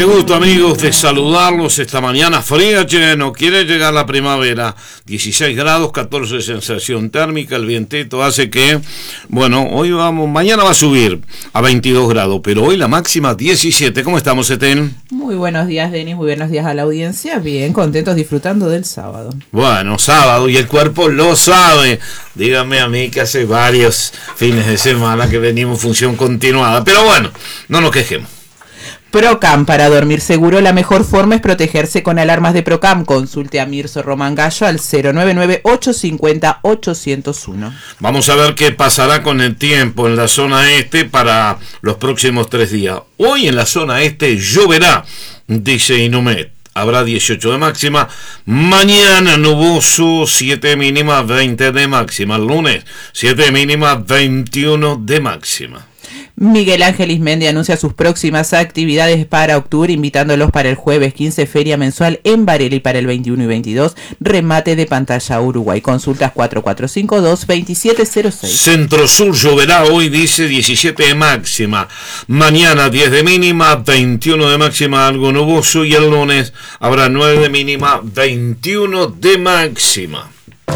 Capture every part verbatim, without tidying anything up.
gusto, amigos, de saludarlos esta mañana fría, che, no quiere llegar la primavera. dieciséis grados, catorce sensación térmica, el vientito hace que, bueno, hoy vamos, mañana va a subir a veintidós grados, pero hoy la máxima diecisiete. ¿Cómo estamos, Eten? Muy buenos días, Denis, muy buenos días a la audiencia, bien, contentos disfrutando del sábado. Bueno, sábado, y el cuerpo lo sabe. Dígame a mí que hace varios fines de semana que venimos en función continuada, pero bueno, no nos quejemos. Procam, para dormir seguro, la mejor forma es protegerse con alarmas de Procam. Consulte a Mirso Román Gallo al cero nueve nueve, ocho cinco cero, ocho cero uno. Vamos a ver qué pasará con el tiempo en la zona este para los próximos tres días. Hoy en la zona este lloverá, dice Inumet. Habrá dieciocho de máxima. Mañana nuboso, siete mínima, veinte de máxima. El lunes, siete mínima, veintiuno de máxima. Miguel Ángel Ismendi anuncia sus próximas actividades para octubre, invitándolos para el jueves quince, feria mensual en Varela, y para el veintiuno y veintidós, remate de pantalla Uruguay. Consultas cuatro cuatro cinco dos, dos siete cero seis. Centro Sur lloverá hoy, dice diecisiete de máxima. Mañana diez de mínima, veintiuno de máxima, algo nuboso, y el lunes habrá nueve de mínima, veintiuno de máxima.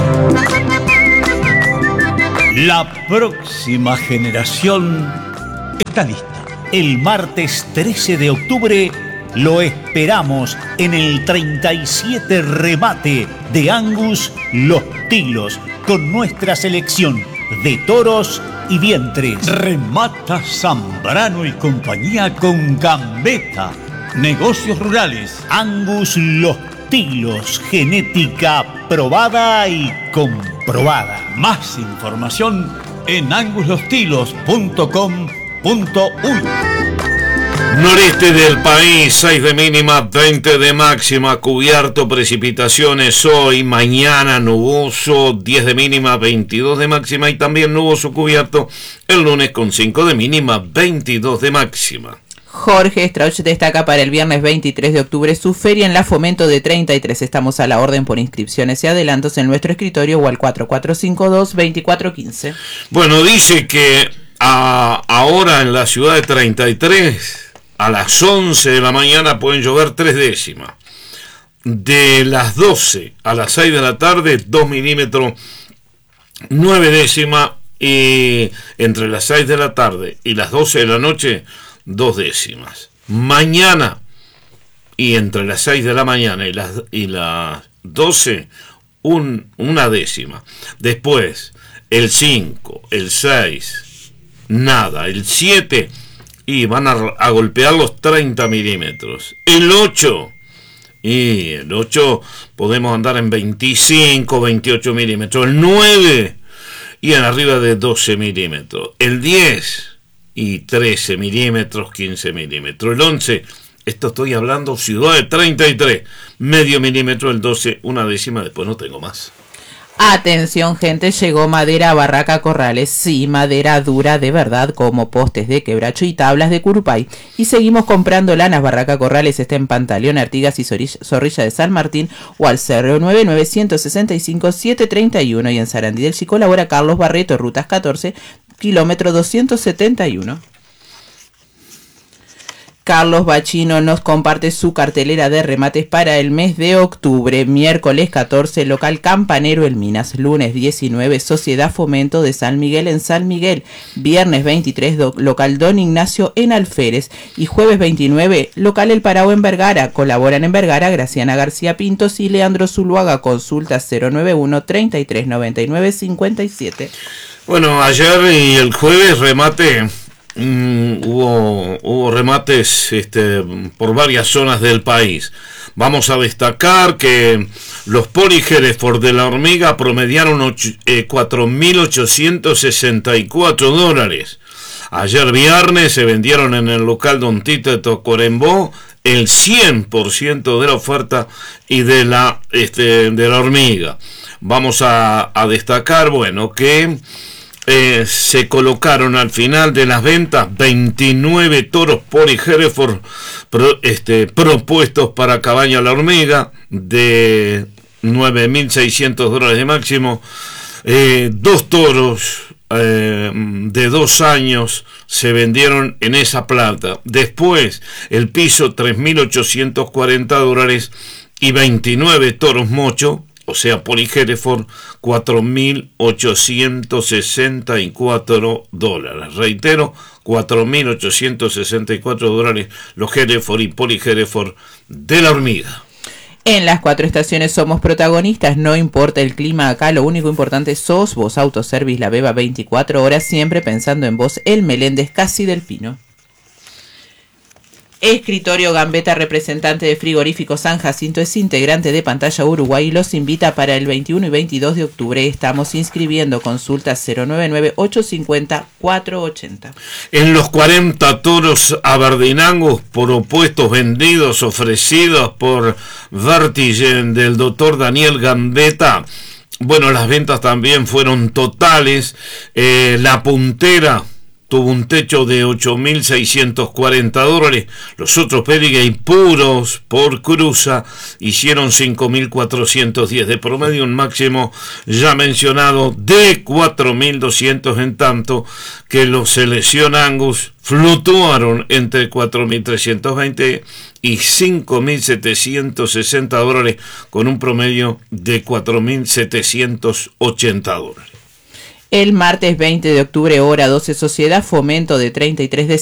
La próxima generación está lista. El martes trece de octubre lo esperamos en el treinta y siete remate de Angus Los Tilos, con nuestra selección de toros y vientres. Remata Zambrano y compañía con Gambetta. Negocios rurales. Angus Los Tilos, genética probada y comprobada. Más información en angus los tilos punto com punto uy. Noreste del país, seis de mínima, veinte de máxima, cubierto, precipitaciones hoy, mañana nuboso, diez de mínima, veintidós de máxima, y también nuboso cubierto el lunes con cinco de mínima, veintidós de máxima. Jorge Strauch destaca para el viernes veintitrés de octubre su feria en la Fomento de treinta y tres. Estamos a la orden por inscripciones y adelantos en nuestro escritorio o al cuatro cuatro cinco dos, dos cuatro uno cinco. Bueno, dice que a, ahora en la ciudad de treinta y tres, a las once de la mañana pueden llover tres décimas. De las doce a las seis de la tarde, dos milímetros, nueve décimas. Y entre las seis de la tarde y las doce de la noche, dos décimas. Mañana, y entre las seis de la mañana y las, y las doce, un, una décima. Después, el cinco, el seis, nada. El siete, y van a, a golpear los treinta milímetros. El ocho, y el ocho podemos andar en veinticinco, veintiocho milímetros. El nueve, y en arriba de doce milímetros. El diez, y trece milímetros, quince milímetros. El once, esto estoy hablando ciudad de treinta y tres, medio milímetro. El doce, una décima, después no tengo más. Atención, gente, llegó madera a Barraca Corrales. Sí, madera dura de verdad, como postes de quebracho y tablas de curupay. Y seguimos comprando lanas. Barraca Corrales está en Pantaleón, Artigas y Zorrilla de San Martín, o al cero nueve nueve, uno seis cinco, siete tres uno. Y en Sarandí del Chi colabora Carlos Barreto, rutas catorce, kilómetro doscientos setenta y uno. Carlos Bachino nos comparte su cartelera de remates para el mes de octubre. Miércoles catorce, local Campanero El Minas. Lunes diecinueve, Sociedad Fomento de San Miguel en San Miguel. Viernes veintitrés, do, local Don Ignacio en Alférez. Y jueves veintinueve, local El Parao en Vergara. Colaboran en Vergara Graciana García Pintos y Leandro Zuluaga. Consulta cero nueve uno, treinta y tres, noventa y nueve, cincuenta y siete. Bueno, ayer y el jueves remate. Mm, hubo, hubo remates este, por varias zonas del país. Vamos a destacar que los Poli Hereford de la Hormiga promediaron eh, cuatro mil ochocientos sesenta y cuatro dólares. Ayer viernes se vendieron en el local Don Tito de Tocorembó el cien por ciento de la oferta y de la, este, de la Hormiga. Vamos a, a destacar, bueno, que Eh, se colocaron al final de las ventas veintinueve toros Poli Hereford pro, este, propuestos para Cabaña La Hormiga de nueve mil seiscientos dólares de máximo, eh, dos toros eh, de dos años se vendieron en esa plata. Después el piso tres mil ochocientos cuarenta dólares y veintinueve toros mocho, o sea Poli Hereford, cuatro mil ochocientos sesenta y cuatro dólares. Reitero, cuatro mil ochocientos sesenta y cuatro dólares los Hereford y Poli Hereford de la Hormiga. En las cuatro estaciones somos protagonistas, no importa el clima acá, lo único importante sos vos. Autoservice La Beba, veinticuatro horas, siempre pensando en vos. El Meléndez, Casi del Pino. Escritorio Gambetta, representante de Frigorífico San Jacinto, es integrante de Pantalla Uruguay y los invita para el veintiuno y veintidós de octubre. Estamos inscribiendo. Consultas cero nueve nueve, ocho cinco cero, cuatro ocho cero. En los cuarenta toros aberdinangos por opuestos vendidos, ofrecidos por Vertigen del doctor Daniel Gambetta, bueno, las ventas también fueron totales. Eh, la puntera tuvo un techo de ocho mil seiscientos cuarenta dólares. Los otros Pedigay puros por cruza hicieron cinco mil cuatrocientos diez. De promedio, un máximo ya mencionado de cuatro mil doscientos, en tanto que los Selección Angus fluctuaron entre cuatro mil trescientos veinte y cinco mil setecientos sesenta dólares, con un promedio de cuatro mil setecientos ochenta dólares. El martes veinte de octubre, hora doce, Sociedad Fomento de treinta y tres de